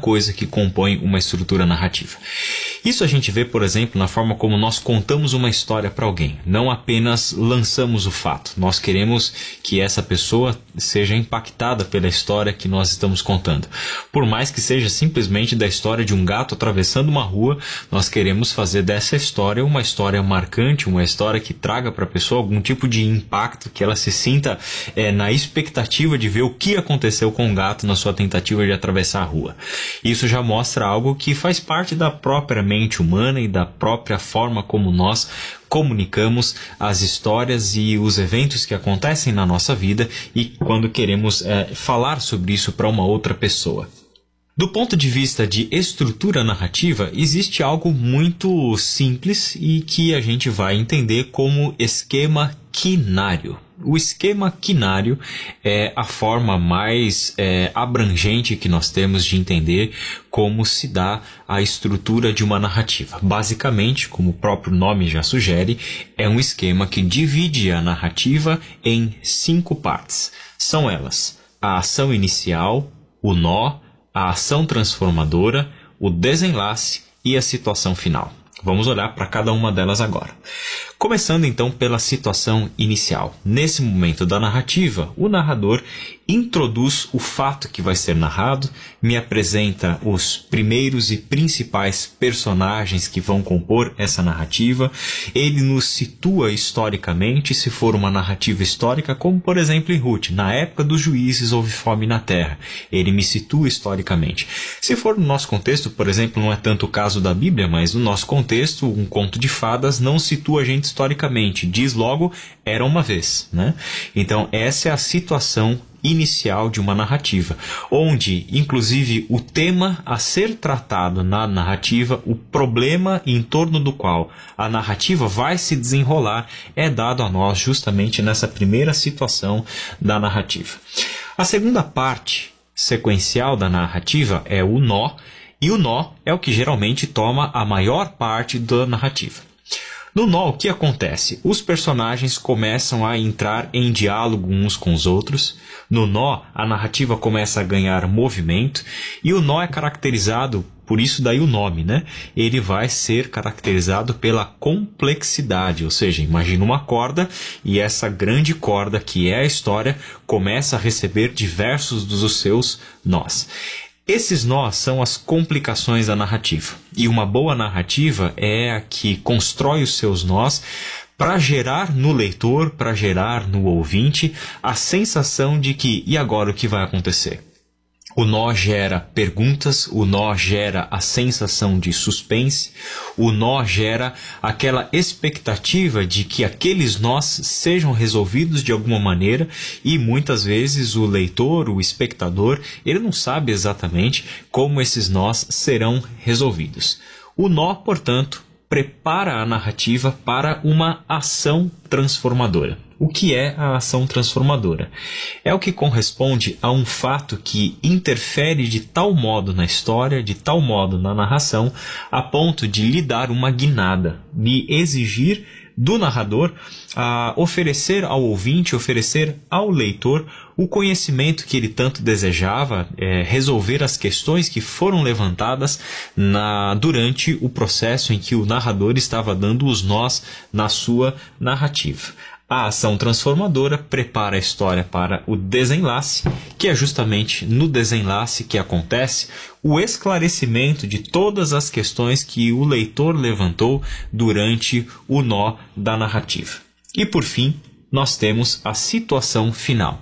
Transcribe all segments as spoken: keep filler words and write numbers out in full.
coisa que compõe uma estrutura narrativa. Isso a gente vê, por exemplo, na forma como nós contamos uma história para alguém. Não apenas lançamos o fato. Nós queremos que essa pessoa seja impactada pela história que nós estamos contando. Por mais que seja simplesmente da história de um gato atravessando uma rua, nós queremos fazer dessa história uma história marcante, uma história que traga para a pessoa algum tipo de impacto, que ela se sinta é, na expectativa de ver o que aconteceu com o gato na sua tentativa de atravessar a rua. Isso já mostra algo que faz parte da própria mente humana e da própria forma como nós comunicamos as histórias e os eventos que acontecem na nossa vida e quando queremos é, falar sobre isso para uma outra pessoa. Do ponto de vista de estrutura narrativa, existe algo muito simples e que a gente vai entender como esquema quinário. O esquema quinário é a forma mais é, abrangente que nós temos de entender como se dá a estrutura de uma narrativa. Basicamente, como o próprio nome já sugere, é um esquema que divide a narrativa em cinco partes. São elas: a ação inicial, o nó, a ação transformadora, o desenlace e a situação final. Vamos olhar para cada uma delas agora. Começando então pela situação inicial. Nesse momento da narrativa, o narrador introduz o fato que vai ser narrado, me apresenta os primeiros e principais personagens que vão compor essa narrativa, ele nos situa historicamente, se for uma narrativa histórica, como por exemplo em Ruth, na época dos juízes houve fome na terra, ele me situa historicamente. Se for no nosso contexto, por exemplo, não é tanto o caso da Bíblia, mas no nosso contexto, um conto de fadas não situa a gente historicamente, diz logo, era uma vez, né? Então essa é a situação inicial de uma narrativa, onde inclusive o tema a ser tratado na narrativa, o problema em torno do qual a narrativa vai se desenrolar, é dado a nós justamente nessa primeira situação da narrativa. A segunda parte sequencial da narrativa é o nó, e o nó é o que geralmente toma a maior parte da narrativa. No nó, o que acontece? Os personagens começam a entrar em diálogo uns com os outros. No nó, a narrativa começa a ganhar movimento. E o nó é caracterizado, por isso daí o nome, né? Ele vai ser caracterizado pela complexidade. Ou seja, imagina uma corda e essa grande corda que é a história começa a receber diversos dos seus nós. Esses nós são as complicações da narrativa. E uma boa narrativa é a que constrói os seus nós para gerar no leitor, para gerar no ouvinte, a sensação de que, e agora o que vai acontecer? O nó gera perguntas, o nó gera a sensação de suspense, o nó gera aquela expectativa de que aqueles nós sejam resolvidos de alguma maneira e muitas vezes o leitor, o espectador, ele não sabe exatamente como esses nós serão resolvidos. O nó, portanto, prepara a narrativa para uma ação transformadora. O que é a ação transformadora? É o que corresponde a um fato que interfere de tal modo na história, de tal modo na narração, a ponto de lhe dar uma guinada, de exigir do narrador a oferecer ao ouvinte, oferecer ao leitor o conhecimento que ele tanto desejava, é, resolver as questões que foram levantadas na, durante o processo em que o narrador estava dando os nós na sua narrativa. A ação transformadora prepara a história para o desenlace, que é justamente no desenlace que acontece o esclarecimento de todas as questões que o leitor levantou durante o nó da narrativa. E por fim, nós temos a situação final,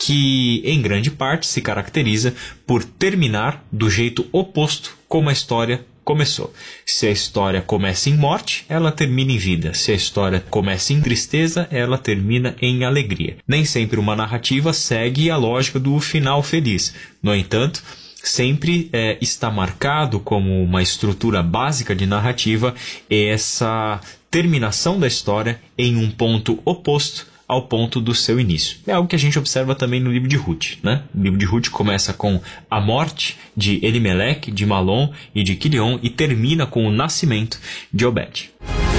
que em grande parte se caracteriza por terminar do jeito oposto como a história começou. Se a história começa em morte, ela termina em vida. Se a história começa em tristeza, ela termina em alegria. Nem sempre uma narrativa segue a lógica do final feliz. No entanto, sempre é, está marcado como uma estrutura básica de narrativa essa terminação da história em um ponto oposto ao ponto do seu início. É algo que a gente observa também no livro de Ruth, né? O livro de Ruth começa com a morte de Elimeleque, de Malom e de Quilion e termina com o nascimento de Obed.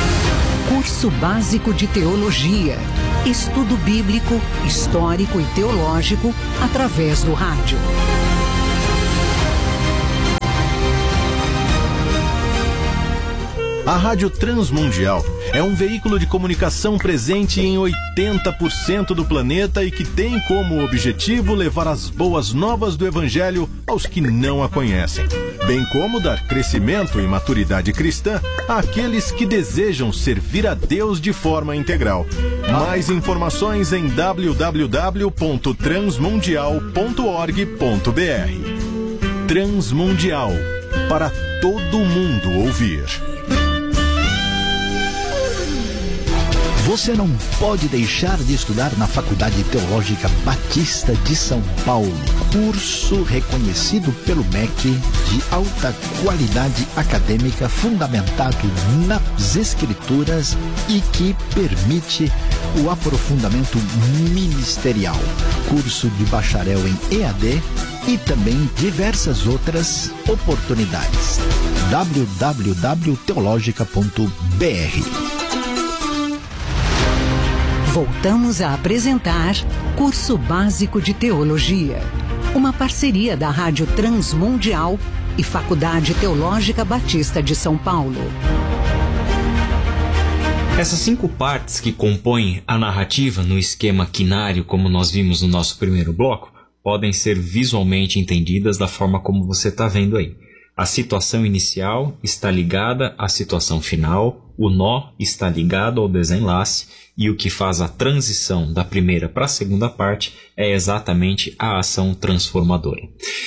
Curso Básico de Teologia. Estudo bíblico, histórico e teológico através do rádio. A Rádio Transmundial é um veículo de comunicação presente em oitenta por cento do planeta e que tem como objetivo levar as boas novas do Evangelho aos que não a conhecem, bem como dar crescimento e maturidade cristã àqueles que desejam servir a Deus de forma integral. Mais informações em w w w ponto transmundial ponto org ponto b r. Transmundial, para todo mundo ouvir. Você não pode deixar de estudar na Faculdade Teológica Batista de São Paulo. Curso reconhecido pelo M E C de alta qualidade acadêmica, fundamentado nas Escrituras e que permite o aprofundamento ministerial. Curso de bacharel em E A D e também diversas outras oportunidades. w w w ponto teologica ponto b r. Voltamos a apresentar Curso Básico de Teologia, uma parceria da Rádio Transmundial e Faculdade Teológica Batista de São Paulo. Essas cinco partes que compõem a narrativa no esquema quinário, como nós vimos no nosso primeiro bloco, podem ser visualmente entendidas da forma como você está vendo aí. A situação inicial está ligada à situação final, o nó está ligado ao desenlace e o que faz a transição da primeira para a segunda parte é exatamente a ação transformadora.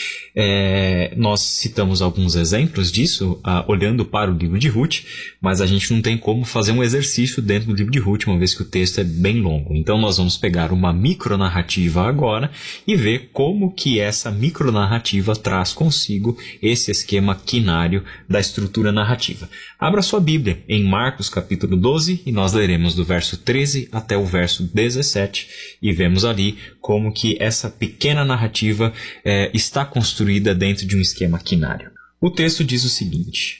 É, nós citamos alguns exemplos disso, ah, olhando para o livro de Ruth, mas a gente não tem como fazer um exercício dentro do livro de Ruth, uma vez que o texto é bem longo. Então nós vamos pegar uma micronarrativa agora e ver como que essa micronarrativa traz consigo esse esquema quinário da estrutura narrativa. Abra sua Bíblia em Marcos capítulo doze e nós leremos do verso treze até o verso dezessete e vemos ali como que essa pequena narrativa é, está construída dentro de um esquema quinário. O texto diz o seguinte: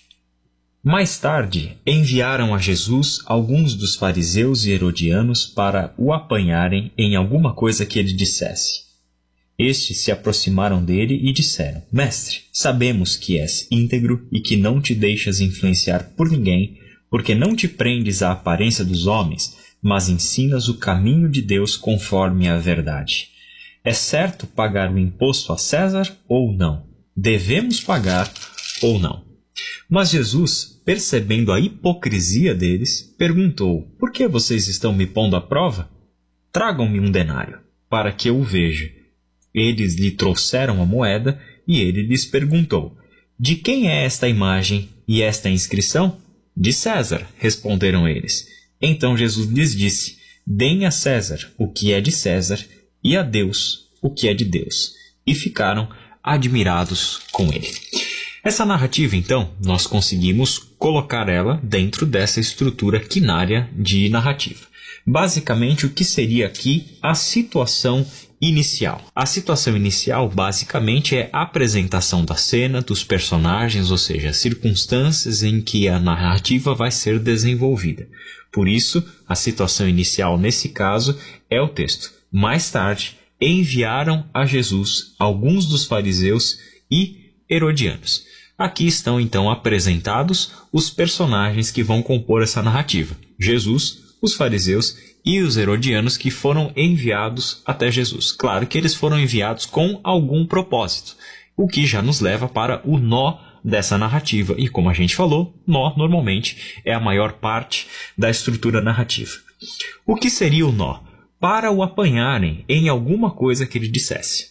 mais tarde enviaram a Jesus alguns dos fariseus e herodianos para o apanharem em alguma coisa que ele dissesse. Estes se aproximaram dele e disseram: Mestre, sabemos que és íntegro e que não te deixas influenciar por ninguém, porque não te prendes à aparência dos homens, mas ensinas o caminho de Deus conforme a verdade. É certo pagar o imposto a César ou não? Devemos pagar ou não? Mas Jesus, percebendo a hipocrisia deles, perguntou: Por que vocês estão me pondo à prova? Tragam-me um denário, para que eu o veja. Eles lhe trouxeram a moeda e ele lhes perguntou: De quem é esta imagem e esta inscrição? De César, responderam eles. Então Jesus lhes disse: Deem a César o que é de César e a Deus o que é de Deus. E ficaram admirados com ele. Essa narrativa, então, nós conseguimos colocar ela dentro dessa estrutura quinária de narrativa. Basicamente, o que seria aqui a situação inicial? A situação inicial, basicamente, é a apresentação da cena, dos personagens, ou seja, as circunstâncias em que a narrativa vai ser desenvolvida. Por isso, a situação inicial, nesse caso, é o texto. Mais tarde, enviaram a Jesus alguns dos fariseus e herodianos. Aqui estão, então, apresentados os personagens que vão compor essa narrativa: Jesus, os fariseus e os herodianos que foram enviados até Jesus. Claro que eles foram enviados com algum propósito, o que já nos leva para o nó dessa narrativa. E como a gente falou, nó normalmente é a maior parte da estrutura narrativa. O que seria o nó? Para o apanharem em alguma coisa que ele dissesse.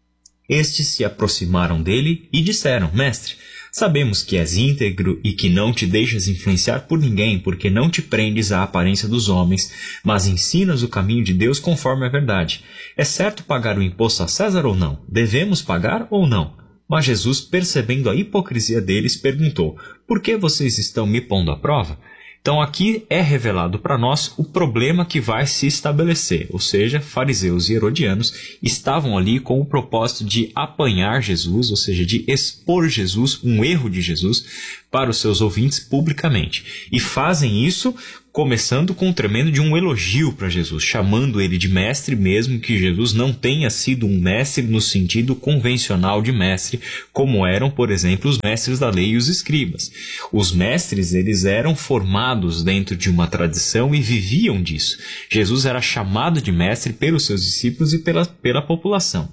Estes se aproximaram dele e disseram: Mestre, sabemos que és íntegro e que não te deixas influenciar por ninguém, porque não te prendes à aparência dos homens, mas ensinas o caminho de Deus conforme a verdade. É certo pagar o imposto a César ou não? Devemos pagar ou não? Mas Jesus, percebendo a hipocrisia deles, perguntou: Por que vocês estão me pondo à prova? Então aqui é revelado para nós o problema que vai se estabelecer, ou seja, fariseus e herodianos estavam ali com o propósito de apanhar Jesus, ou seja, de expor Jesus, um erro de Jesus, para os seus ouvintes publicamente. E fazem isso começando com um tremendo de um elogio para Jesus, chamando ele de mestre, mesmo que Jesus não tenha sido um mestre no sentido convencional de mestre, como eram, por exemplo, os mestres da lei e os escribas. Os mestres, eles eram formados dentro de uma tradição e viviam disso. Jesus era chamado de mestre pelos seus discípulos e pela, pela população.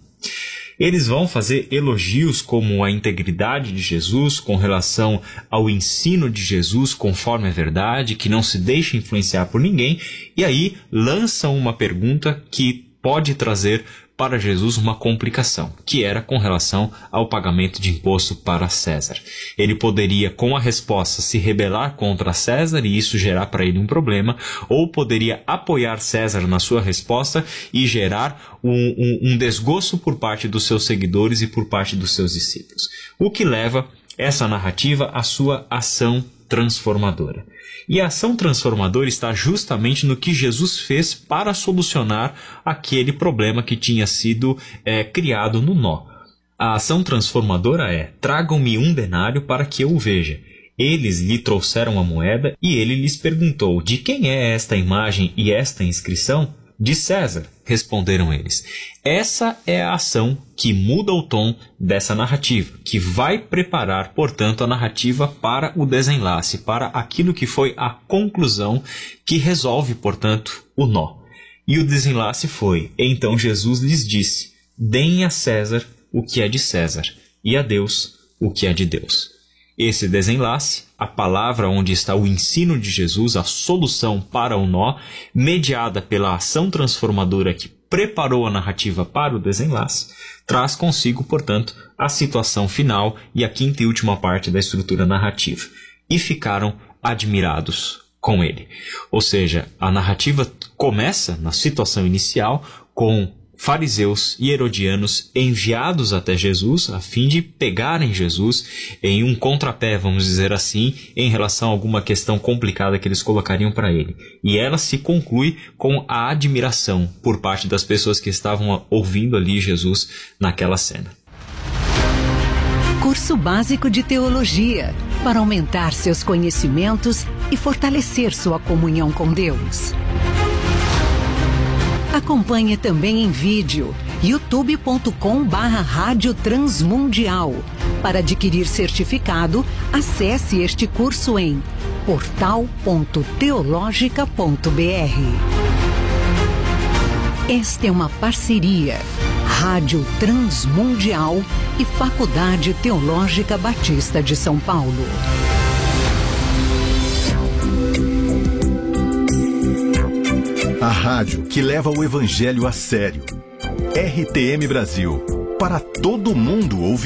Eles vão fazer elogios como a integridade de Jesus com relação ao ensino de Jesus conforme a verdade, que não se deixa influenciar por ninguém, e aí lançam uma pergunta que pode trazer para Jesus uma complicação, que era com relação ao pagamento de imposto para César. Ele poderia, com a resposta, se rebelar contra César e isso gerar para ele um problema, ou poderia apoiar César na sua resposta e gerar um, um, um desgosto por parte dos seus seguidores e por parte dos seus discípulos. O que leva essa narrativa à sua ação transformadora. E a ação transformadora está justamente no que Jesus fez para solucionar aquele problema que tinha sido é, criado no nó. A ação transformadora é: tragam-me um denário para que eu o veja. Eles lhe trouxeram a moeda e ele lhes perguntou: de quem é esta imagem e esta inscrição? De César, responderam eles. Essa é a ação que muda o tom dessa narrativa, que vai preparar, portanto, a narrativa para o desenlace, para aquilo que foi a conclusão que resolve, portanto, o nó. E o desenlace foi: então Jesus lhes disse: deem a César o que é de César, e a Deus o que é de Deus. Esse desenlace, a palavra onde está o ensino de Jesus, a solução para o nó, mediada pela ação transformadora que preparou a narrativa para o desenlace, traz consigo, portanto, a situação final e a quinta e última parte da estrutura narrativa. E ficaram admirados com ele. Ou seja, a narrativa começa na situação inicial com fariseus e herodianos enviados até Jesus a fim de pegarem Jesus em um contrapé, vamos dizer assim, em relação a alguma questão complicada que eles colocariam para ele. E ela se conclui com a admiração por parte das pessoas que estavam ouvindo ali Jesus naquela cena. Curso Básico de Teologia, para aumentar seus conhecimentos e fortalecer sua comunhão com Deus. Acompanhe também em vídeo, youtube ponto com barra Rádio Transmundial. Para adquirir certificado, acesse este curso em portal ponto teologica ponto br. Esta é uma parceria Rádio Transmundial e Faculdade Teológica Batista de São Paulo. A rádio que leva o evangelho a sério. R T M Brasil, para todo mundo ouvir.